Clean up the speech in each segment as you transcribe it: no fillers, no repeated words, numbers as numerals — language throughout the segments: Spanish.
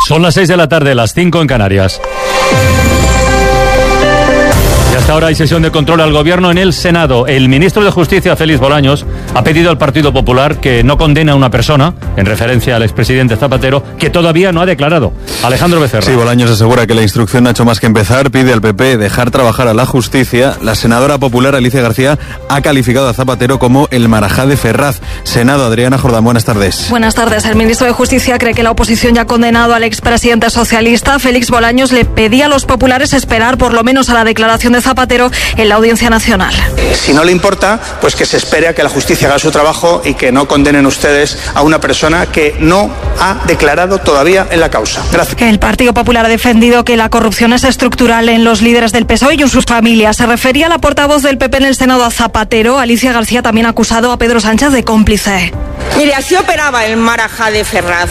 Son las 6 de la tarde, las 5 en Canarias. Y hasta ahora hay sesión de control al Gobierno en el Senado. El ministro de Justicia, Félix Bolaños, ha pedido al Partido Popular que no condene a una persona, en referencia al expresidente Zapatero, que todavía no ha declarado. Alejandro Becerra. Sí, Bolaños asegura que la instrucción no ha hecho más que empezar. Pide al PP dejar trabajar a la justicia. La senadora popular Alicia García ha calificado a Zapatero como el Marajá de Ferraz. Senado, Adriana Jordán, buenas tardes. Buenas tardes. El ministro de Justicia cree que la oposición ya ha condenado al expresidente socialista. Félix Bolaños le pedía a los populares esperar por lo menos a la declaración de Zapatero en la Audiencia Nacional. Si no le importa, pues que se espere a que la justicia haga su trabajo y que no condenen ustedes a una persona que no ha declarado todavía en la causa. Gracias. El Partido Popular ha defendido que la corrupción es estructural en los líderes del PSOE y en sus familias. Se refería a la portavoz del PP en el Senado, a Zapatero. Alicia García también ha acusado a Pedro Sánchez de cómplice. Mire, así operaba el Marajá de Ferraz.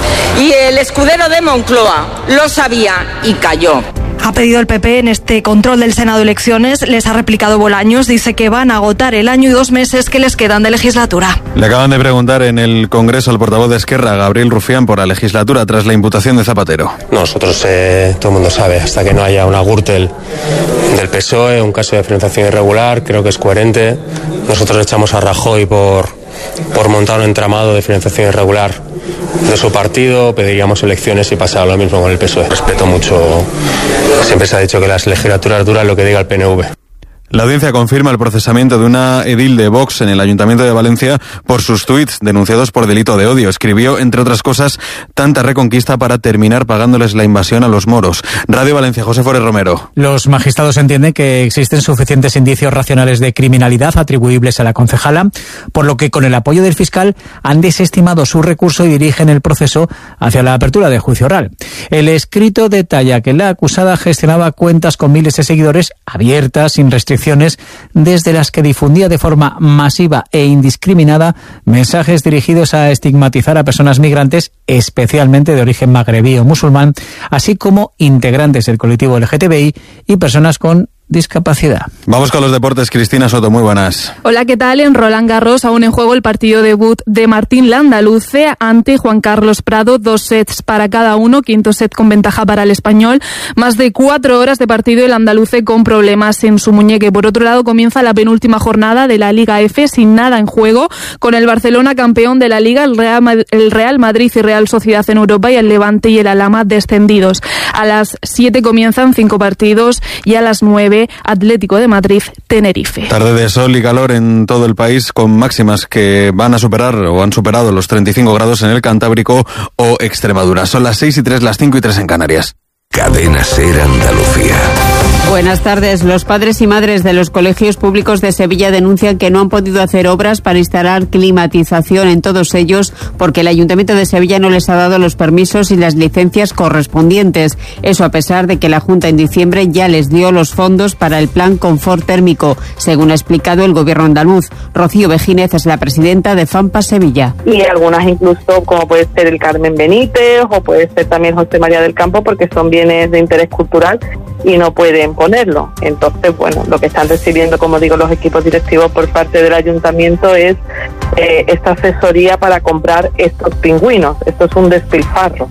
Y el escudero de Moncloa lo sabía y cayó. Ha pedido el PP en este control del Senado de elecciones. Les ha replicado Bolaños. Dice que van a agotar el año y 2 meses que les quedan de legislatura. Le acaban de preguntar en el Congreso al portavoz de Esquerra, Gabriel Rufián, por la legislatura tras la imputación de Zapatero. Nosotros, todo el mundo sabe, hasta que no haya una Gürtel del PSOE, un caso de financiación irregular, creo que es coherente. Nosotros echamos a Rajoy por montar un entramado de financiación irregular de su partido, pediríamos elecciones y pasará lo mismo con el PSOE. Respeto mucho, siempre se ha dicho que las legislaturas duran lo que diga el PNV. La audiencia confirma el procesamiento de una edil de Vox en el Ayuntamiento de Valencia por sus tuits denunciados por delito de odio. Escribió, entre otras cosas, tanta reconquista para terminar pagándoles la invasión a los moros. Radio Valencia, José Forés Romero. Los magistrados entienden que existen suficientes indicios racionales de criminalidad atribuibles a la concejala, por lo que con el apoyo del fiscal han desestimado su recurso y dirigen el proceso hacia la apertura de juicio oral. El escrito detalla que la acusada gestionaba cuentas con miles de seguidores abiertas, sin restricciones, desde las que difundía de forma masiva e indiscriminada mensajes dirigidos a estigmatizar a personas migrantes, especialmente de origen magrebí o musulmán, así como integrantes del colectivo LGTBI y personas con discapacidad. Vamos con los deportes. Cristina Soto, muy buenas. Hola, ¿qué tal? En Roland Garros aún en juego el partido debut de Martín Landaluce ante Juan Carlos Prado, 2 sets para cada uno, quinto set con ventaja para el español, más de 4 horas de partido, el andaluce con problemas en su muñeca. Por otro lado, comienza la penúltima jornada de la Liga F sin nada en juego, con el Barcelona campeón de la Liga, el Real Madrid y Real Sociedad en Europa y el Levante y el Alhama descendidos. A las 7 comienzan 5 partidos y a las 9 Atlético de Madrid, Tenerife. Tarde de sol y calor en todo el país, con máximas que van a superar o han superado los 35 grados en el Cantábrico o Extremadura. Son las 6:03, las 5:03 en Canarias. Cadena SER Andalucía. Buenas tardes. Los padres y madres de los colegios públicos de Sevilla denuncian que no han podido hacer obras para instalar climatización en todos ellos porque el Ayuntamiento de Sevilla no les ha dado los permisos y las licencias correspondientes. Eso a pesar de que la Junta en diciembre ya les dio los fondos para el plan confort térmico, según ha explicado el Gobierno andaluz. Rocío Vejínez es la presidenta de FAMPA Sevilla. Y algunas incluso, como puede ser el Carmen Benítez o puede ser también José María del Campo, porque son bienes de interés cultural y no pueden ponerlo. Entonces, bueno, lo que están recibiendo, como digo, los equipos directivos por parte del ayuntamiento es esta asesoría para comprar estos pingüinos. Esto es un despilfarro.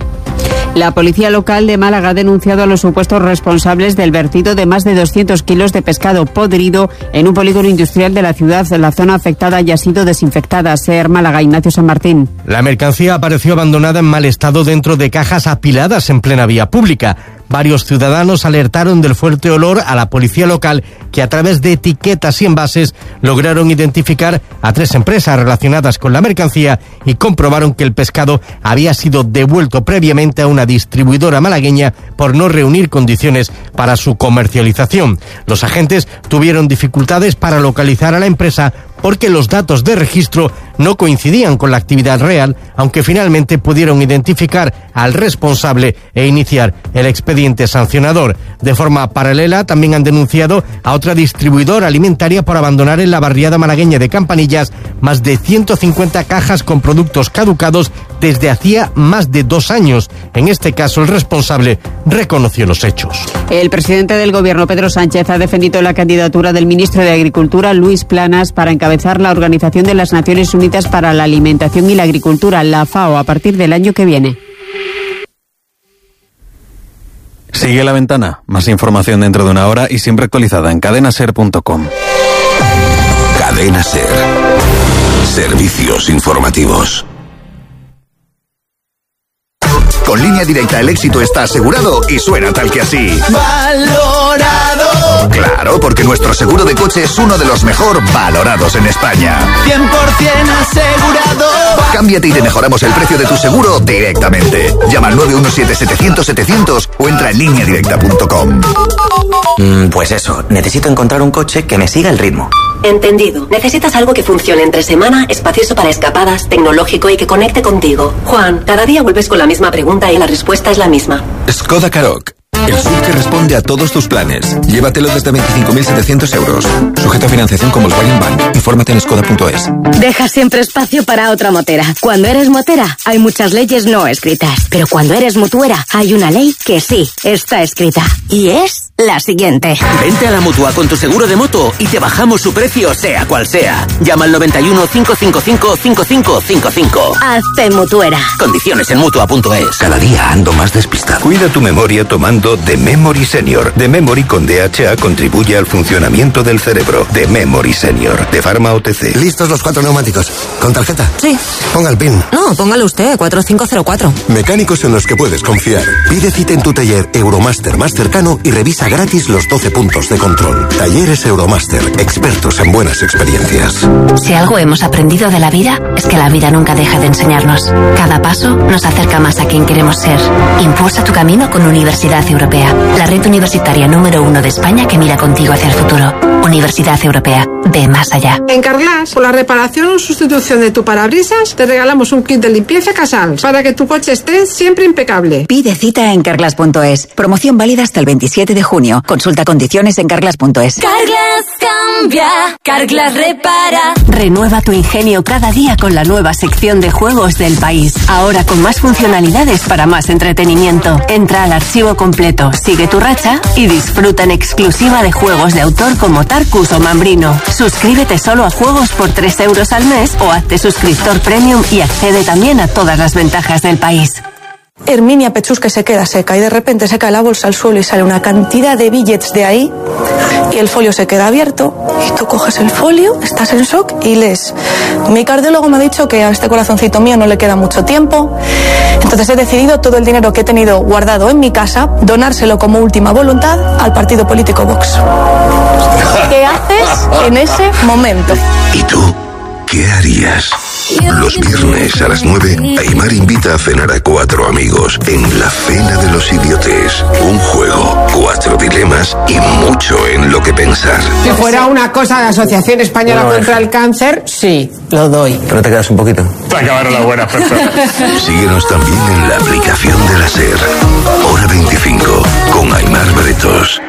La policía local de Málaga ha denunciado a los supuestos responsables del vertido de más de 200 kilos de pescado podrido en un polígono industrial de la ciudad. La zona afectada ya ha sido desinfectada. SER Málaga, Ignacio San Martín. La mercancía apareció abandonada en mal estado dentro de cajas apiladas en plena vía pública. Varios ciudadanos alertaron del fuerte olor a la policía local, que a través de etiquetas y envases lograron identificar a 3 empresas relacionadas con la mercancía y comprobaron que el pescado había sido devuelto previamente a una distribuidora malagueña por no reunir condiciones para su comercialización. Los agentes tuvieron dificultades para localizar a la empresa porque los datos de registro no coincidían con la actividad real, aunque finalmente pudieron identificar al responsable e iniciar el expediente sancionador. De forma paralela, también han denunciado a otra distribuidora alimentaria por abandonar en la barriada malagueña de Campanillas más de 150 cajas con productos caducados desde hacía más de 2 años. En este caso, el responsable reconoció los hechos. El presidente del Gobierno, Pedro Sánchez, ha defendido la candidatura del ministro de Agricultura, Luis Planas, para encabezar la Organización de las Naciones Unidas para la Alimentación y la Agricultura, la FAO, a partir del año que viene. Sigue La Ventana. Más información dentro de una hora y siempre actualizada en cadenaser.com. Cadena Ser. Servicios informativos. Con Línea Directa el éxito está asegurado y suena tal que así. ¡Valorado! Claro, porque nuestro seguro de coche es uno de los mejor valorados en España. 100% asegurado. Cámbiate y te mejoramos el precio de tu seguro directamente. Llama al 917-700-700 o entra en lineadirecta.com. Pues eso, necesito encontrar un coche que me siga el ritmo. Entendido. Necesitas algo que funcione entre semana, espacioso para escapadas, tecnológico y que conecte contigo. Juan, cada día vuelves con la misma pregunta y la respuesta es la misma. Skoda Karoq. El SUV que responde a todos tus planes. Llévatelo desde 25.700 euros. Sujeto a financiación con Volkswagen Bank. Infórmate en skoda.es. Deja siempre espacio para otra motera. Cuando eres motera, hay muchas leyes no escritas. Pero cuando eres mutuera, hay una ley que sí está escrita. Y es la siguiente. Vente a la Mutua con tu seguro de moto y te bajamos su precio sea cual sea. Llama al 91 555 5555. Hazte mutuera. Condiciones en Mutua.es. Cada día ando más despistado. Cuida tu memoria tomando The Memory Senior. The Memory con DHA contribuye al funcionamiento del cerebro. The Memory Senior. De Pharma OTC. ¿Listos los 4 neumáticos? ¿Con tarjeta? Sí. Ponga el PIN. No, póngalo usted, 4504. Mecánicos en los que puedes confiar. Pide cita en tu taller Euromaster más cercano y revisa gratis los 12 puntos de control. Talleres Euromaster. Expertos en buenas experiencias. Si algo hemos aprendido de la vida, es que la vida nunca deja de enseñarnos. Cada paso nos acerca más a quien queremos ser. Impulsa tu camino con Universidad Europea, la red universitaria número 1 de España que mira contigo hacia el futuro. Universidad Europea, ve más allá. En Carglass, por la reparación o sustitución de tu parabrisas, te regalamos un kit de limpieza Casals para que tu coche esté siempre impecable. Pide cita en carglass.es. Promoción válida hasta el 27 de junio. Consulta condiciones en carglass.es. Carglass cambia, Carglass repara. Renueva tu ingenio cada día con la nueva sección de juegos del país. Ahora con más funcionalidades para más entretenimiento. Entra al archivo completo, sigue tu racha y disfruta en exclusiva de juegos de autor como Tarkus o Mambrino. Suscríbete solo a juegos por 3 euros al mes o hazte suscriptor premium y accede también a todas las ventajas del país. Herminia Pechus que se queda seca y de repente se cae la bolsa al suelo y sale una cantidad de billets de ahí y el folio se queda abierto y tú coges el folio, estás en shock y lees. Mi cardiólogo me ha dicho que a este corazoncito mío no le queda mucho tiempo, entonces he decidido todo el dinero que he tenido guardado en mi casa, donárselo como última voluntad al partido político Vox. ¿Qué haces en ese momento? ¿Y tú? ¿Qué harías? Los viernes a las 9, Aimar invita a cenar a 4 amigos en La Cena de los Idiotes. Un juego, 4 dilemas y mucho en lo que pensar. Si fuera una cosa de Asociación Española contra el Cáncer, sí, lo doy. ¿Pero te quedas un poquito? Se acabaron las buenas personas. Síguenos también en la aplicación de la SER. Hora 25, con Aimar Bretos.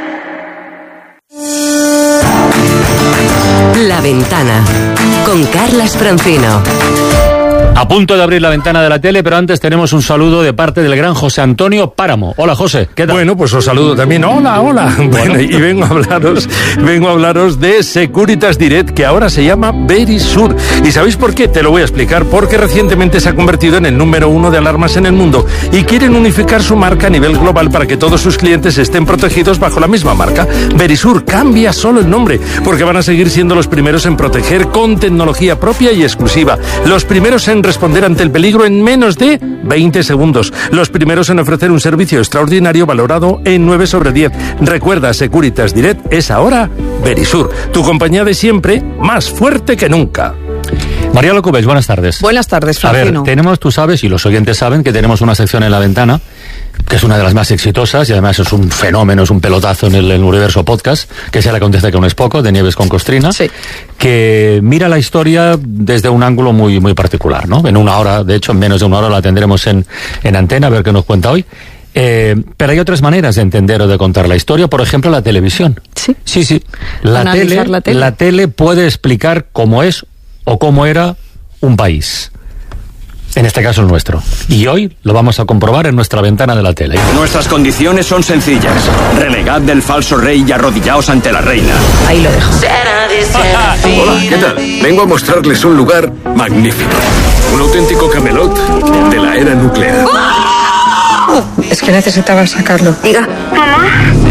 La Ventana, con Carlas Francino. A punto de abrir la ventana de la tele, pero antes tenemos un saludo de parte del gran José Antonio Páramo. Hola, José, ¿qué tal? Bueno, pues os saludo también. Hola. Bueno, y vengo a hablaros de Securitas Direct, que ahora se llama Verisur. ¿Y sabéis por qué? Te lo voy a explicar. Porque recientemente se ha convertido en el número 1 de alarmas en el mundo y quieren unificar su marca a nivel global para que todos sus clientes estén protegidos bajo la misma marca. Verisur cambia solo el nombre, porque van a seguir siendo los primeros en proteger con tecnología propia y exclusiva. Los primeros en responder ante el peligro en menos de 20 segundos. Los primeros en ofrecer un servicio extraordinario valorado en 9 sobre 10. Recuerda, Securitas Direct es ahora Verisur, tu compañía de siempre, más fuerte que nunca. María Locubells, buenas tardes. Buenas tardes, Francino. A ver, tú sabes, y los oyentes saben, que tenemos una sección en La Ventana, que es una de las más exitosas, y además es un fenómeno, es un pelotazo en el universo podcast, que se le acontece con es poco, de Nieves con Costrina, sí, que mira la historia desde un ángulo muy, muy particular, ¿no? En una hora, de hecho, en menos de una hora la tendremos en antena, a ver qué nos cuenta hoy. Pero hay otras maneras de entender o de contar la historia, por ejemplo, la televisión. Sí. La tele puede explicar cómo es o cómo era un país. En este caso el nuestro. Y hoy lo vamos a comprobar en nuestra ventana de la tele. Nuestras condiciones son sencillas. Renegad del falso rey y arrodillaos ante la reina. Ahí lo dejo. Hola, ¿qué tal? Vengo a mostrarles un lugar magnífico. Un auténtico Camelot de la era nuclear. Es que Yo necesitaba sacarlo. Diga. Mamá.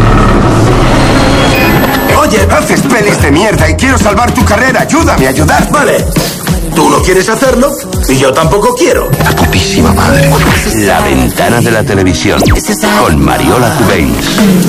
Oye, haces pelis de mierda y quiero salvar tu carrera. Ayúdame a ayudar. Vale. Tú no quieres hacerlo y yo tampoco quiero. La putísima madre. La ventana de la televisión. Con Mariola Cubells.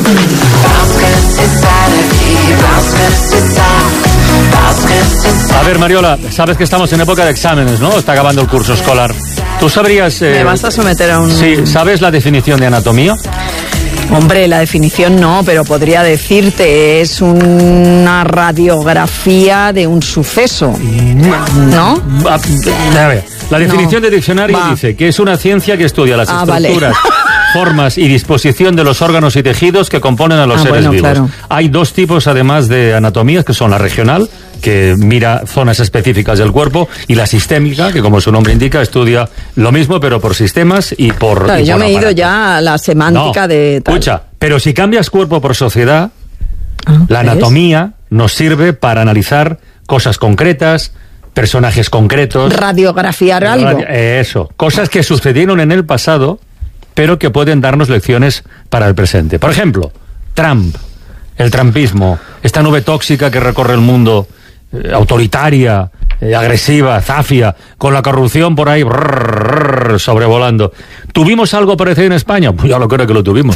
A ver, Mariola, sabes que estamos en época de exámenes, ¿no? Está acabando el curso escolar. ¿Tú sabrías... Me vas a someter a un... Sí, ¿sabes la definición de anatomía? Hombre, la definición no, pero podría decirte, es una radiografía de un suceso, ¿no? A ver, la definición de diccionario dice que es una ciencia que estudia las estructuras, formas y disposición de los órganos y tejidos que componen a los seres vivos. Claro. Hay dos tipos, además, de anatomías, que son la regional, que mira zonas específicas del cuerpo, y la sistémica, que como su nombre indica, estudia lo mismo, pero por sistemas y por... Claro, y yo por me he ido ya a la semántica de tal. Escucha, pero si cambias cuerpo por sociedad, la anatomía nos sirve para analizar cosas concretas, personajes concretos... Radiografiar algo. Eso, cosas que sucedieron en el pasado, pero que pueden darnos lecciones para el presente. Por ejemplo, Trump, el trumpismo, esta nube tóxica que recorre el mundo, autoritaria, agresiva, zafia, con la corrupción por ahí sobrevolando. ¿Tuvimos algo parecido en España? Pues ya lo creo que lo tuvimos.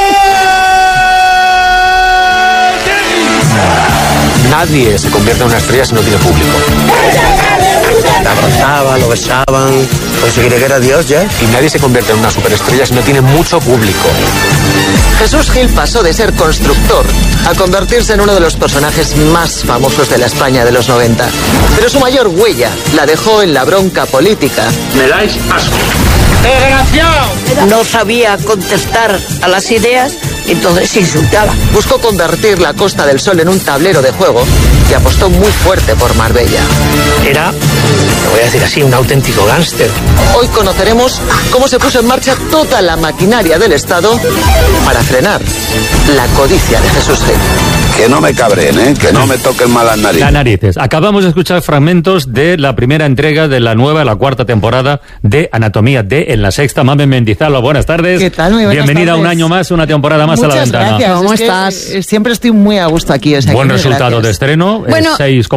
Nadie se convierte en una estrella si no tiene público. La abrazaban, lo besaban, pues se creía que era Dios ya. Y nadie se convierte en una superestrella si no tiene mucho público. Jesús Gil pasó de ser constructor a convertirse en uno de los personajes más famosos de la España de los 90. Pero su mayor huella la dejó en la bronca política. Me dais asco. No sabía contestar a las ideas, entonces insultaba. Buscó convertir la Costa del Sol en un tablero de juego y apostó muy fuerte por Marbella. Era, lo voy a decir así, un auténtico gángster. Hoy conoceremos cómo se puso en marcha toda la maquinaria del Estado para frenar la codicia de Jesús Gil. Que no me cabreen, que no me toquen mal las narices. Las narices. Acabamos de escuchar fragmentos de la primera entrega de la cuarta temporada de Anatomía D en la Sexta. Mamen Mendizalo, buenas tardes. ¿Qué tal? Muy buenas Bienvenida tardes. un año más, una temporada más. Muchas a la ventana. Gracias. ¿Cómo estás? Siempre estoy muy a gusto aquí. O sea, buen resultado de estreno, bueno,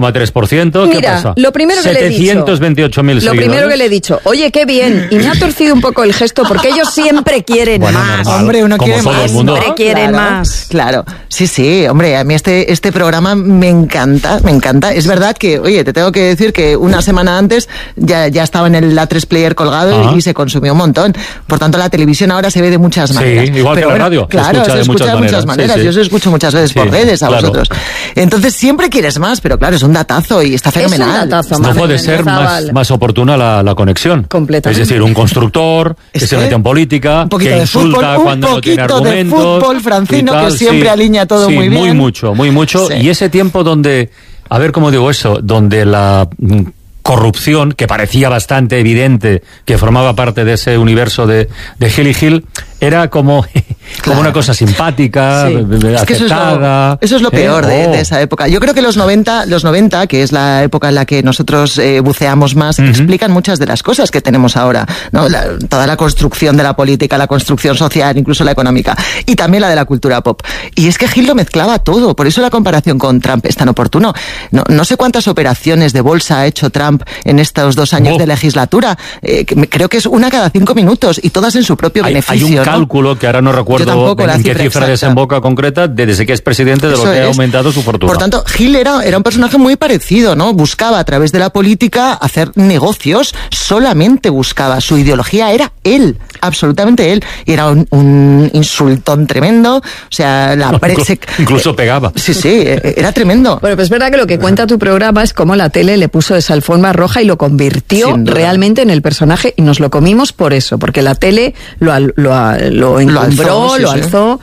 6,3%. ¿Qué mira, pasa? Lo primero que le he dicho. 728.000 seguidores. Lo primero que le he dicho, oye, qué bien. Y me ha torcido un poco el gesto porque ellos siempre quieren más. Normal. Hombre, uno quiere más. Siempre quieren más. Claro. Sí, hombre, a mí este programa me encanta. Es verdad que, oye, te tengo que decir que una semana antes ya estaba en el A3 Player colgado y se consumió un montón. Por tanto, la televisión ahora se ve de muchas maneras. Sí, igual que la radio. Claro, se escucha de muchas maneras. Sí. Yo os escucho muchas veces por redes a vosotros. Entonces, siempre quieres más, pero claro, es un datazo y está fenomenal. Es un datazo, no puede ser más oportuna la conexión. Completamente. Es decir, un constructor que se mete en política, que insulta cuando no tiene argumentos. Un poquito de fútbol, Francino, que siempre alinea todo muy bien. Muy mucho. Sí. Y ese tiempo donde, a ver cómo digo eso, donde la corrupción, que parecía bastante evidente que formaba parte de ese universo de Gil y Gil, era como una cosa simpática, aceptada. Es que eso es lo peor de esa época. Yo creo que los 90, que es la época en la que nosotros buceamos más, explican muchas de las cosas que tenemos ahora, ¿no? Toda la construcción de la política, la construcción social, incluso la económica, y también la de la cultura pop. Y es que Gil lo mezclaba todo, por eso la comparación con Trump es tan oportuno. No sé cuántas operaciones de bolsa ha hecho Trump en estos 2 años de legislatura. Creo que es una cada 5 minutos y todas en su propio beneficio. Hay un cálculo que ahora no recuerdo en qué cifra desemboca concreta desde que es presidente, de lo que ha aumentado su fortuna. Por tanto, Gil era un personaje muy parecido, ¿no? Buscaba a través de la política hacer negocios, solamente buscaba. Su ideología era él, absolutamente él. Y era un insultón tremendo. O sea, incluso pegaba. Sí, era tremendo. Bueno, pues es verdad que lo que cuenta tu programa es cómo la tele le puso esa alfombra roja y lo convirtió realmente en el personaje, y nos lo comimos por eso, porque la tele lo encumbró, lo alzó.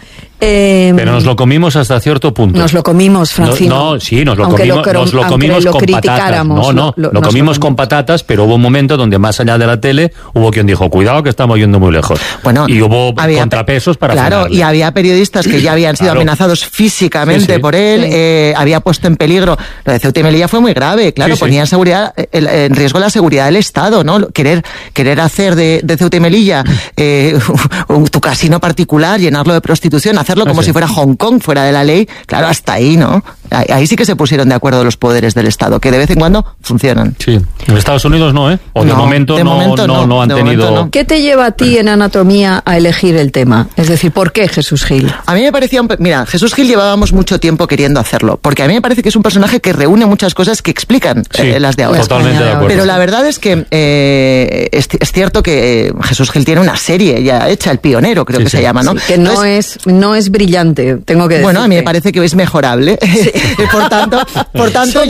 Pero nos lo comimos hasta cierto punto. Nos lo comimos, Francino. Sí, nos lo comimos con patatas. Lo comimos con patatas, pero hubo un momento donde más allá de la tele hubo quien dijo, cuidado que estamos yendo muy lejos. Bueno, y hubo contrapesos para frenarle. Y había periodistas que ya habían sido amenazados físicamente por él, había puesto en peligro. Lo de Ceuta y Melilla fue muy grave, claro, ponía en riesgo la seguridad del Estado, ¿no? Querer hacer de Ceuta y Melilla tu casino particular, llenarlo de prostitución, hacerlo como si fuera Hong Kong, fuera de la ley, claro, hasta ahí, ¿no? Ahí sí que se pusieron de acuerdo los poderes del Estado, que de vez en cuando funcionan. Sí, en Estados Unidos no, ¿eh? O de momento no han tenido... ¿Qué te lleva a ti en anatomía a elegir el tema? Es decir, ¿por qué Jesús Gil? A mí me parecía... Mira, Jesús Gil llevábamos mucho tiempo queriendo hacerlo, porque a mí me parece que es un personaje que reúne muchas cosas que explican las de ahora. Totalmente de acuerdo. Pero la verdad es que es cierto que Jesús Gil tiene una serie ya hecha, El Pionero, creo que se llama, ¿no? Sí, que no es brillante, tengo que decir. Bueno, a mí me parece que es mejorable. Sí. Por tanto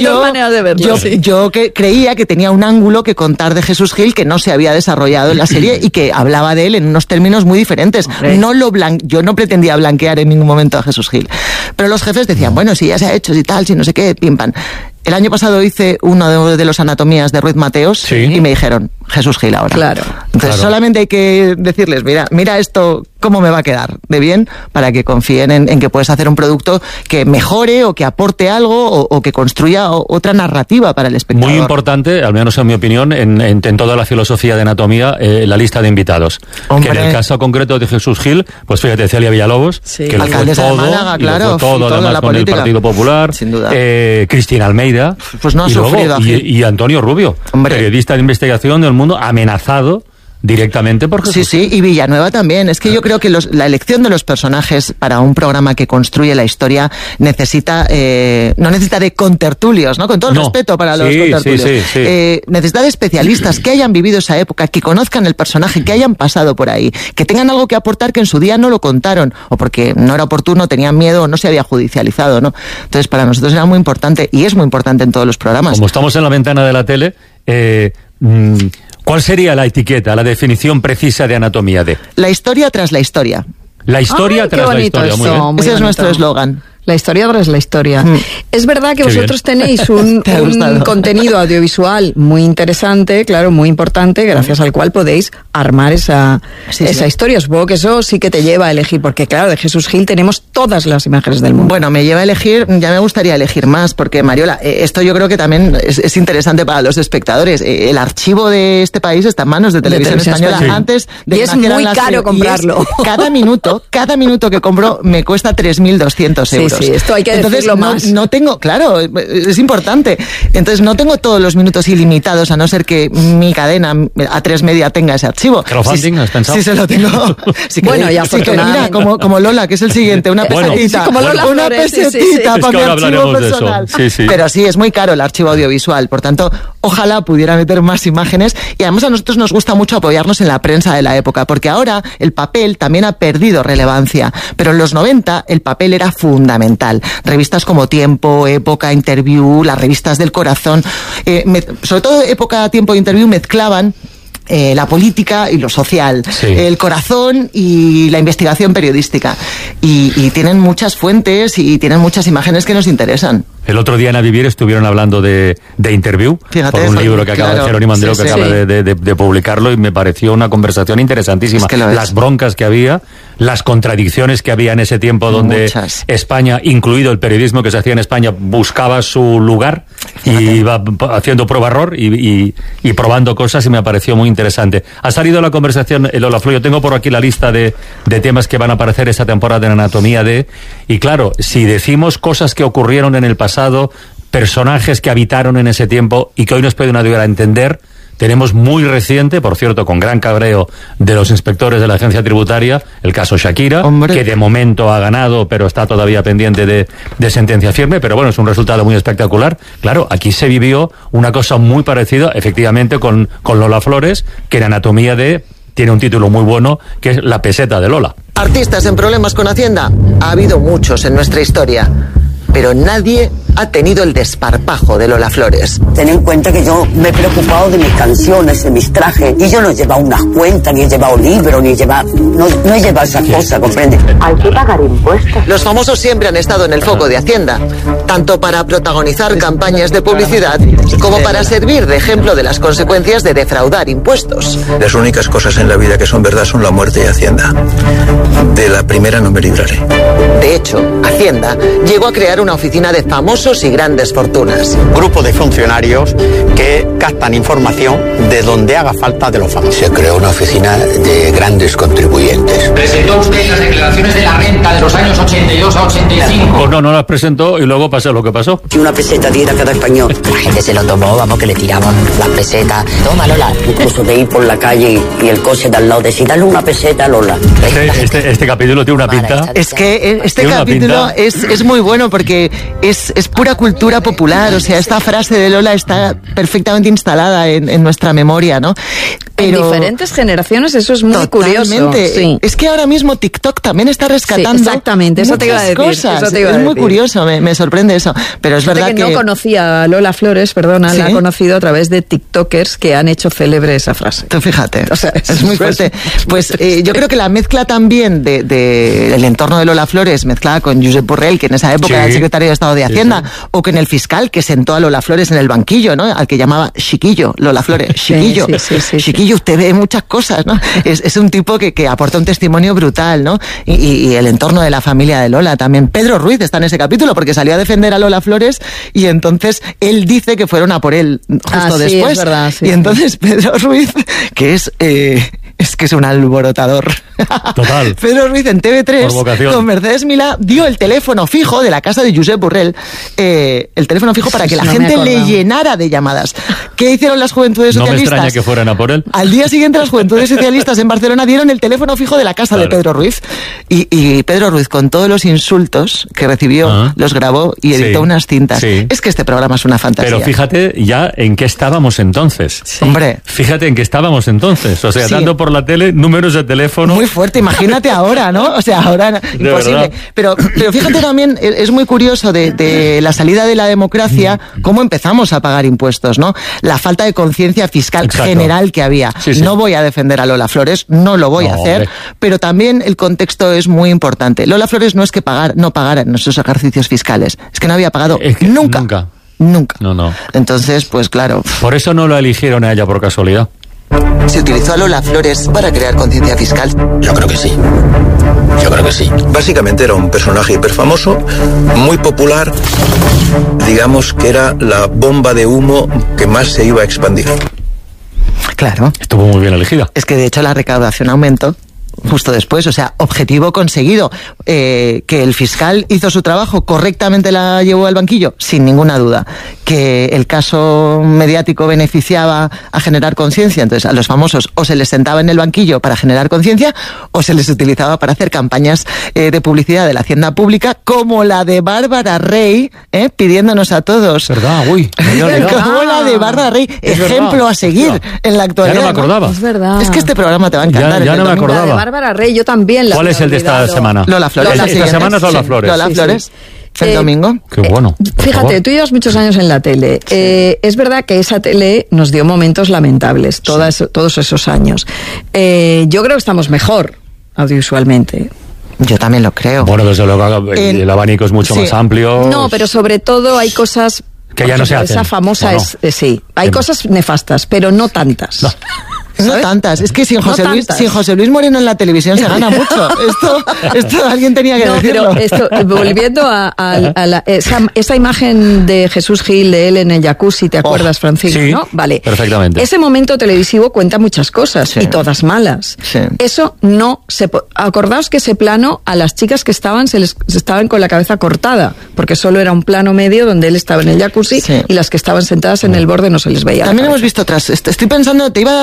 yo creía que tenía un ángulo que contar de Jesús Gil que no se había desarrollado en la serie y que hablaba de él en unos términos muy diferentes. Yo no pretendía blanquear en ningún momento a Jesús Gil. Pero los jefes decían, bueno, si ya se ha hecho, si tal, si no sé qué, pim pam. El año pasado hice uno de los anatomías de Ruiz Mateos y me dijeron, Jesús Gil ahora. Claro. Entonces solamente hay que decirles, mira esto, cómo me va a quedar de bien, para que confíen en que puedes hacer un producto que mejore o que aporte algo o que construya otra narrativa para el espectador. Muy importante, al menos en mi opinión, en toda la filosofía de anatomía, la lista de invitados. Hombre. Que en el caso concreto de Jesús Gil, pues fíjate, Celia Villalobos, que lo fue todo, de Málaga, claro, lo fue todo además la con política. el Partido Popular, sin duda. Cristina Almeida, pues no ha sufrido. Y Antonio Rubio, periodista de investigación del mundo, amenazado directamente por Jesús. Sí, y Villanueva también. Es que yo creo que la elección de los personajes para un programa que construye la historia no necesita de contertulios, ¿no? Con todo el respeto para los contertulios. Necesita de especialistas que hayan vivido esa época, que conozcan el personaje, que hayan pasado por ahí, que tengan algo que aportar que en su día no lo contaron, o porque no era oportuno, tenían miedo o no se había judicializado, ¿no? Entonces, para nosotros era muy importante, y es muy importante en todos los programas. Como estamos en la ventana de la tele, ¿cuál sería la etiqueta, la definición precisa de anatomía de? La historia tras la historia. La historia tras la historia, muy bien. Ese es nuestro eslogan. La historia tras la historia. Es verdad que vosotros tenéis un contenido audiovisual muy interesante, claro, muy importante, gracias al cual podéis armar esa historia. Supongo que eso sí que te lleva a elegir, porque claro, de Jesús Gil tenemos todas las imágenes del mundo. Bueno, me lleva a elegir, ya me gustaría elegir más, porque Mariola, esto yo creo que también es interesante para los espectadores. El archivo de este país está en manos de Televisión Española antes de que es muy caro comprarlo. Cada minuto que compro me cuesta 3.200 euros. Sí, esto hay que decirlo más. No tengo, claro, es importante. Entonces no tengo todos los minutos ilimitados, a no ser que mi cadena A3 Media tenga ese archivo. ¿Crowdfunding has pensado? Sí, se lo tengo. Bueno, ya mira, como Lola, que es el siguiente, una pesetita. Una pesetita para mi archivo personal. Pero sí, es muy caro el archivo audiovisual. Por tanto, ojalá pudiera meter más imágenes. Y además a nosotros nos gusta mucho apoyarnos en la prensa de la época, porque ahora el papel también ha perdido relevancia. Pero en los 90 el papel era fundamental. Revistas como Tiempo, Época, Interview, las revistas del corazón, sobre todo Época, Tiempo e Interview mezclaban la política y lo social, el corazón y la investigación periodística. Y tienen muchas fuentes y tienen muchas imágenes que nos interesan. El otro día en A Vivir estuvieron hablando de Interview, por un libro que acaba de Jerónimo Andreu, que acaba de publicarlo, y me pareció una conversación interesantísima. Las broncas que había, las contradicciones que había en ese tiempo donde España, incluido el periodismo que se hacía en España, buscaba su lugar y iba haciendo prueba-error y probando cosas, y me pareció muy interesante. Ha salido la conversación, Lola Flor, yo tengo por aquí la lista de temas que van a aparecer esta temporada en Anatomía de... Y claro, si decimos cosas que ocurrieron en el pasado, personajes que habitaron en ese tiempo y que hoy nos pueden ayudar a entender, tenemos muy reciente, por cierto, con gran cabreo de los inspectores de la agencia tributaria, el caso Shakira, que de momento ha ganado, pero está todavía pendiente de sentencia firme, pero bueno, es un resultado muy espectacular. Claro, aquí se vivió una cosa muy parecida, efectivamente, con Lola Flores, que en Anatomía de... tiene un título muy bueno, que es La peseta de Lola. Artistas en problemas con Hacienda, ha habido muchos en nuestra historia, pero nadie ha tenido el desparpajo de Lola Flores. Ten en cuenta que yo me he preocupado de mis canciones, de mis trajes, y yo no he llevado unas cuentas, ni he llevado libros, no he llevado esas cosas, ¿comprende? Hay que pagar impuestos. Los famosos siempre han estado en el foco de Hacienda, tanto para protagonizar campañas de publicidad como para servir de ejemplo de las consecuencias de defraudar impuestos. Las únicas cosas en la vida que son verdad son la muerte y Hacienda. De la primera no me libraré. De hecho, Hacienda llegó a crear una oficina de famosos y grandes fortunas. Grupo de funcionarios que captan información de donde haga falta de los famosos. Se creó una oficina de grandes contribuyentes. ¿Presentó usted las declaraciones de la renta de los años 82 a 85? Pues no las presentó y luego pasó lo que pasó. Si una peseta diera cada español. La gente se lo tomó, vamos, que le tiraban las pesetas. Toma, Lola. Incluso de ir por la calle y el coche de al lado, decir, dale una peseta, Lola. Este capítulo tiene una pinta. Es que este capítulo es muy bueno porque es pura cultura popular, o sea, esta frase de Lola está perfectamente instalada en nuestra memoria, ¿no? Pero en diferentes generaciones eso es muy curioso. Sí. Es que ahora mismo TikTok también está rescatando exactamente, eso te iba a decir, cosas. Eso te iba a decir. Muy curioso, me sorprende eso. Pero es verdad que no conocía a Lola Flores, perdona, ¿sí? La ha conocido a través de TikTokers que han hecho célebre esa frase. Tú fíjate, o sea, es muy fuerte. Pues yo creo que la mezcla también de el entorno de Lola Flores mezclada con Josep Borrell, que en esa época era el secretario de Estado de Hacienda, o con el fiscal que sentó a Lola Flores en el banquillo, ¿no? Al que llamaba Chiquillo, Lola Flores, Chiquillo. Chiquillo, usted ve muchas cosas, ¿no? Es un tipo que aporta un testimonio brutal, ¿no? Y el entorno de la familia de Lola también. Pedro Ruiz está en ese capítulo porque salió a defender a Lola Flores y entonces él dice que fueron a por él justo después. Es verdad, y entonces Pedro Ruiz, que es que es un alborotador. Total. Pedro Ruiz en TV3 con Mercedes Milá dio el teléfono fijo de la casa de Josep Borrell, el teléfono fijo para que la gente le llenara de llamadas. ¿Qué hicieron las Juventudes Socialistas? No me extraña que fueran a por él. Al día siguiente las Juventudes Socialistas en Barcelona dieron el teléfono fijo de la casa de Pedro Ruiz y Pedro Ruiz con todos los insultos que recibió los grabó y editó unas cintas. Sí. Es que este programa es una fantasía. Pero fíjate ya en qué estábamos entonces. Sí. Hombre. Fíjate en qué estábamos entonces. O sea, dando por la tele números de teléfono. Muy fuerte, imagínate ahora, ¿no? O sea, ahora imposible. Pero fíjate también, es muy curioso de la salida de la democracia, cómo empezamos a pagar impuestos, ¿no? La falta de conciencia fiscal general que había. No voy a defender a Lola Flores, no lo voy a hacer, pero también el contexto es muy importante. Lola Flores no es que no pagara en nuestros ejercicios fiscales, es que no había pagado nunca. No. Entonces, pues claro. Por eso no lo eligieron a ella por casualidad. ¿Se utilizó a Lola Flores para crear conciencia fiscal? Yo creo que sí. Básicamente era un personaje hiperfamoso, muy popular, digamos que era la bomba de humo que más se iba a expandir. Claro. Estuvo muy bien elegida. Es que de hecho la recaudación aumentó justo después, o sea, objetivo conseguido. Que el fiscal hizo su trabajo, correctamente la llevó al banquillo, sin ninguna duda. Que el caso mediático beneficiaba a generar conciencia, entonces a los famosos o se les sentaba en el banquillo para generar conciencia o se les utilizaba para hacer campañas de publicidad de la hacienda pública, como la de Bárbara Rey, pidiéndonos a todos. ¿Verdad? Uy. Como la de Bárbara Rey, ejemplo a seguir en la actualidad. Ya no me acordaba. Es verdad. Es que este programa te va a encantar. Ya no me acordaba. Bárbara Rey, yo también la. ¿Cuál es el de esta semana? Lola Flores. Esta semana es Lola Flores. Lola Flores. El domingo. Qué bueno. Fíjate, tú llevas muchos años en la tele. Es verdad que esa tele nos dio momentos lamentables, todos esos años. Yo creo que estamos mejor audiovisualmente. Yo también lo creo. Bueno, desde luego el abanico es mucho más amplio. No, pero sobre todo hay cosas que ya no se hacen. Esa famosa hay cosas nefastas, pero no tantas. No tantas, es que sin José Luis Moreno en la televisión se gana mucho. Esto alguien tenía que decirlo. Pero volviendo a esa imagen de Jesús Gil, de él en el jacuzzi, ¿te acuerdas, Francisco? Sí, ¿no? Vale. Perfectamente. Ese momento televisivo cuenta muchas cosas y todas malas. Sí. Eso no se... Acordaos que ese plano a las chicas que estaban estaban con la cabeza cortada, porque solo era un plano medio donde él estaba en el jacuzzi y las que estaban sentadas en el borde no se les veía. También hemos visto otras. Estoy pensando, te iba a dar la razón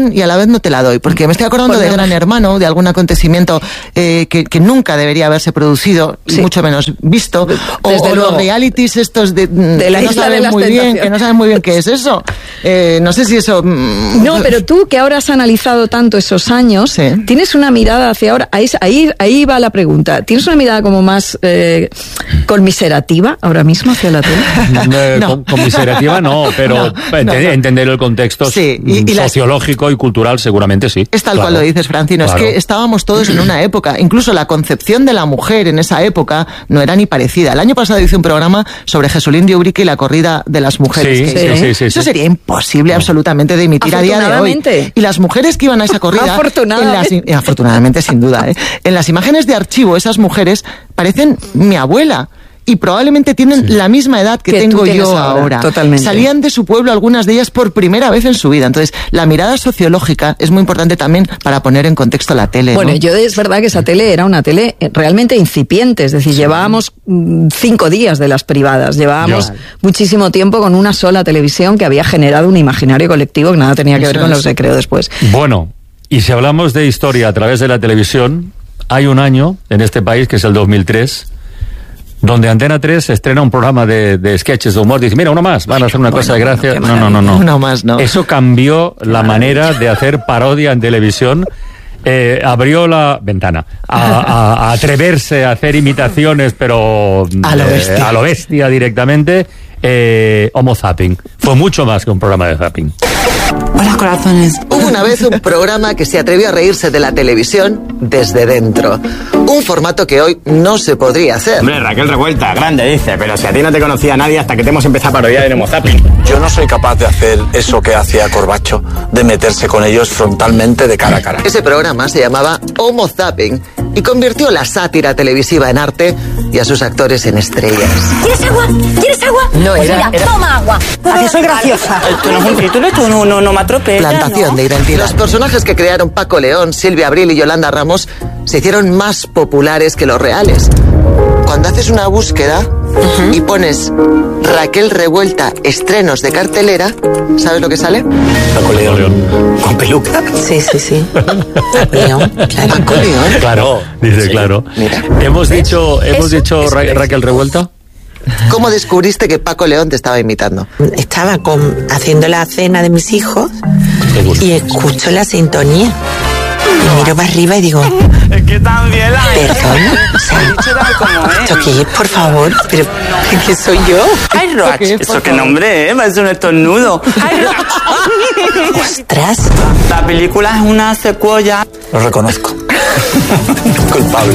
dan y a la vez no te la doy, porque me estoy acordando de Gran Hermano, de algún acontecimiento que nunca debería haberse producido, y mucho menos visto, o los realities estos de la isla no saben de las muy bien, tentaciones. que no saben muy bien qué es eso. No sé si eso... No, pero tú que ahora has analizado tanto esos años, tienes una mirada hacia ahora, ahí va la pregunta, ¿tienes una mirada como más conmiserativa ahora mismo hacia la tele? Conmiserativa no, pero entender el contexto sociológico y cultural seguramente sí. Es tal cual lo dices, Francino, es que estábamos todos en una época, incluso la concepción de la mujer en esa época no era ni parecida. El año pasado hice un programa sobre Jesulín de Ubrique y la corrida de las mujeres. Eso sería imposible absolutamente de emitir a día de hoy. Y las mujeres que iban a esa corrida, afortunadamente sin duda, en las imágenes de archivo, esas mujeres parecen mi abuela. Y probablemente tienen la misma edad que tengo yo ahora. Totalmente. Salían de su pueblo, algunas de ellas, por primera vez en su vida. Entonces, la mirada sociológica es muy importante también para poner en contexto la tele. Bueno, ¿no? es verdad que esa tele era una tele realmente incipiente. Es decir, llevábamos 5 días de las privadas. Llevábamos muchísimo tiempo con una sola televisión que había generado un imaginario colectivo que nada tenía que ver con lo que se creó después. Bueno, y si hablamos de historia a través de la televisión, hay un año en este país, que es el 2003, donde Antena 3 estrena un programa de sketches de humor. Dice, mira, uno más, van a hacer una cosa de gracia. No. Uno más, no. Eso cambió la manera de hacer parodia en televisión. Abrió la ventana a atreverse a hacer imitaciones, pero a lo bestia directamente. Homo Zapping. Fue mucho más que un programa de zapping. Hola, corazones. Hubo una vez un programa que se atrevió a reírse de la televisión desde dentro. Un formato que hoy no se podría hacer. Hombre, Raquel Revuelta, grande, dice, pero si a ti no te conocía nadie hasta que te hemos empezado a parodiar en Homo Zapping. Yo no soy capaz de hacer eso que hacía Corbacho, de meterse con ellos frontalmente de cara a cara. Ese programa se llamaba Homo Zapping y convirtió la sátira televisiva en arte y a sus actores en estrellas. ¿Quieres agua? ¿Quieres agua? No, pues era- mira, toma agua. ¿A que soy graciosa? Esto no es un título, esto no me atropella. Plantación de identidad. Los personajes que crearon Paco León, Silvia Abril y Yolanda Ramos se hicieron más populares que los reales. Cuando haces una búsqueda y pones Raquel Revuelta estrenos de cartelera, ¿sabes lo que sale? Paco León. Con peluca. Sí. León, claro. Paco León. Claro, dice, claro. Mira. Hemos dicho Raquel Revuelta. ¿Cómo descubriste que Paco León te estaba imitando? Estaba haciendo la cena de mis hijos y escucho la sintonía. Y miro para arriba y digo, Es que también la... perdona, o sea, ¿esto qué es, por favor? Pero ¿qué soy yo? ¡Ay, Roach! Eso qué nombre, es un estornudo. ¡Ay, Roach! ¡Ostras! La película es una secuela. Lo reconozco. Culpable.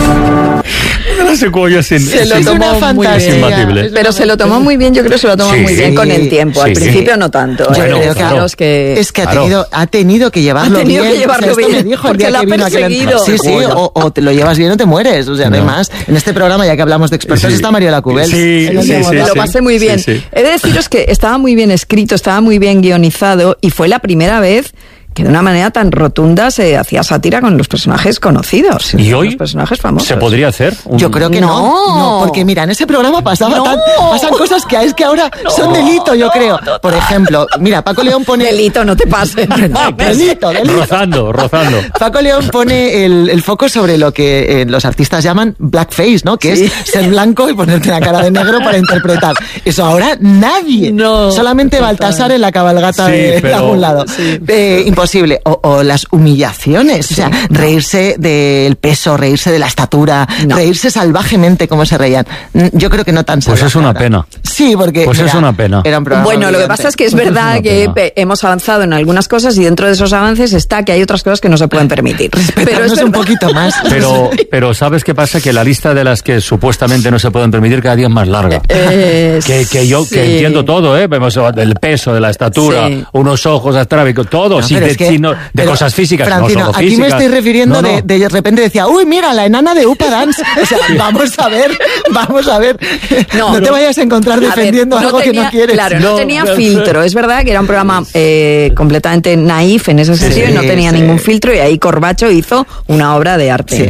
La secuoya Se lo tomó muy bien. Imbatible. Pero se lo tomó muy bien, yo creo que se lo tomó muy bien con el tiempo. Al principio no tanto. Bueno, Creo claro. que Es que ha tenido que llevarlo bien. llevarlo Esto me bien, dijo el porque día la que ha vino aquel perseguido. Sí, o te lo llevas bien o te mueres. O sea, no hay más. En este programa, ya que hablamos de expertos, está Mariola Cubel. Lo pasé muy bien. He de deciros que estaba muy bien escrito, estaba muy bien guionizado y fue la primera vez que de una manera tan rotunda se hacía sátira con los personajes conocidos. ¿Y con hoy los personajes famosos. se podría hacer? Yo creo que no, porque mira, en ese programa pasan cosas que es que ahora son delito, yo creo. Por ejemplo, mira, Paco León pone... Delito, no te pases. delito. Rozando. Paco León pone el foco sobre lo que los artistas llaman blackface, ¿no? Que es ser blanco y ponerte la cara de negro para interpretar. Eso ahora nadie. Solamente Baltasar en la cabalgata de algún lado. Imposible. O las humillaciones. O sea, reírse del peso, reírse de la estatura, reírse salvajemente como se reían. Yo creo que no tan Pues es una pena. Sí, porque... Pues es una pena. Era un programa Bueno, lo que brillante. pasa es que es verdad que hemos avanzado en algunas cosas y dentro de esos avances está que hay otras cosas que no se pueden permitir. Pero es un poquito más. Pero ¿sabes qué pasa? Que la lista de las que supuestamente no se pueden permitir cada día es más larga. Que yo que entiendo todo, vemos del peso, de la estatura, unos ojos astrábicos, todo, de cosas físicas, Francino, no solo aquí físicas. me estoy refiriendo de repente decía, uy, mira, la enana de Upa Dance. O sea, vamos a ver. No te vayas a encontrar defendiendo algo que no quieres. Claro, no tenía filtro. Es verdad que era un programa completamente naif en ese sentido y no tenía ningún filtro y ahí Corbacho hizo una obra de arte.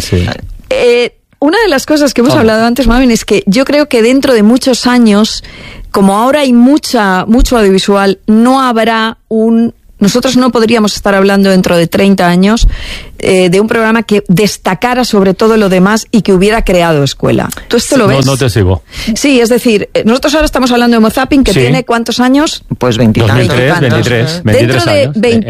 Una de las cosas que hemos hablado antes, Mavin, es que yo creo que dentro de muchos años, como ahora hay mucho audiovisual, no habrá un nosotros no podríamos estar hablando dentro de 30 años de un programa que destacara sobre todo lo demás y que hubiera creado escuela. ¿Tú esto lo ves? No te sigo. Sí, es decir, nosotros ahora estamos hablando de Homo Zapping, que tiene ¿cuántos años? Pues 23 Dentro de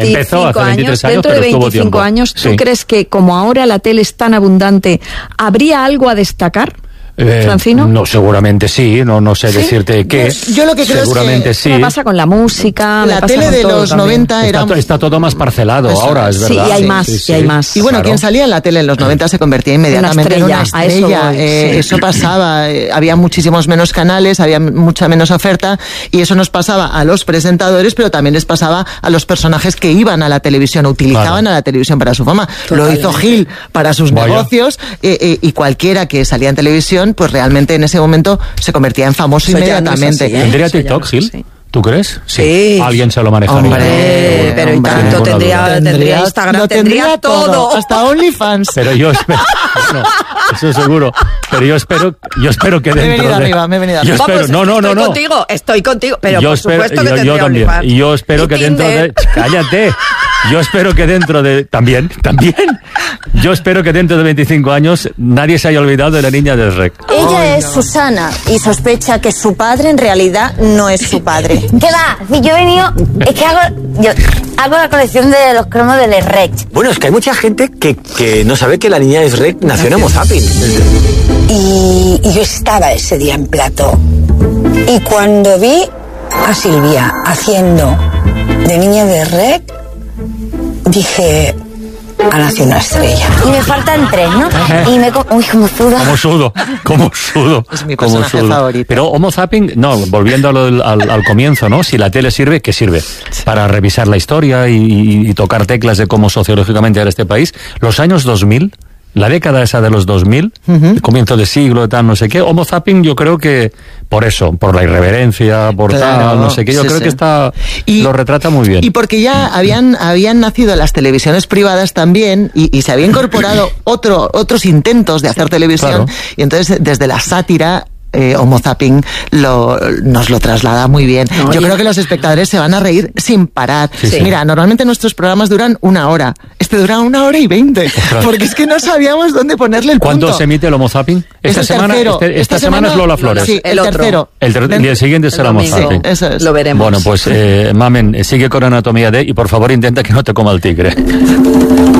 25 años, ¿tú crees que como ahora la tele es tan abundante, habría algo a destacar? ¿Francino? No, seguramente sí, no sé decirte qué. Yo lo que creo seguramente es sí. Me pasa con la música, la tele de los 90 era... Está todo más parcelado ahora, es verdad. Sí, y hay más, y hay más. Y bueno, quien salía en la tele en los 90 se convertía inmediatamente en una estrella. Eso pasaba, había muchísimos menos canales, había mucha menos oferta, y eso nos pasaba a los presentadores, pero también les pasaba a los personajes que iban a la televisión, utilizaban a la televisión para su fama. Lo hizo Gil para sus negocios, y cualquiera que salía en televisión, pues realmente en ese momento se convertía en famoso inmediatamente. ¿Tendría TikTok, Gil? ¿Tú crees? Sí. Alguien se lo manejaría. Hombre, pero y tanto, tendría Instagram, tendría todo. Hasta OnlyFans. Pero yo espero... No, eso seguro. Pero yo espero que dentro me he venido arriba. Yo espero, no. Estoy contigo, pero yo por supuesto que tendría también. OnlyFans. Y yo espero que dentro de... ¡Cállate! Yo espero que dentro de... También. Yo espero que dentro de 25 años nadie se haya olvidado de la niña del REC. Ella es Susana y sospecha que su padre en realidad no es su padre. ¿Qué va? Si yo he venido... Es que hago la colección de los cromos del REC. Bueno, es que hay mucha gente que no sabe que la niña de REC nació en Homo Zapping. Y yo estaba ese día en plató. Y cuando vi a Silvia haciendo de niña de REC, dije... ha nacido una estrella. Y me faltan 3, ¿no? Y me... Uy, como sudo. Como sudo. Es mi personaje favorito. Pero Homo Zapping, no, volviendo al comienzo, ¿no? Si la tele sirve, ¿qué sirve? Para revisar la historia y tocar teclas de cómo sociológicamente era este país. Los años 2000... la década esa de los 2000, el comienzo de siglo, tal, no sé qué, Homo Zapping yo creo que por eso, por la irreverencia, por tal, no sé qué, yo creo que lo retrata muy bien. Y porque ya habían nacido las televisiones privadas también, y se había incorporado otros intentos de hacer televisión, claro. Y entonces desde la sátira... Homo Zapping nos lo traslada muy bien. Yo creo que los espectadores se van a reír sin parar. Sí. Mira, normalmente nuestros programas duran 1 hora. Este dura 1 hora y 20. Porque es que no sabíamos dónde ponerle el punto. ¿Cuándo se emite el Homo Zapping? Esta semana es Lola Flores. Sí, el tercero. Y el siguiente será Homo Zapping. Sí, eso es. Lo veremos. Bueno, pues Mamen, sigue con Anatomía D y por favor intenta que no te coma el tigre.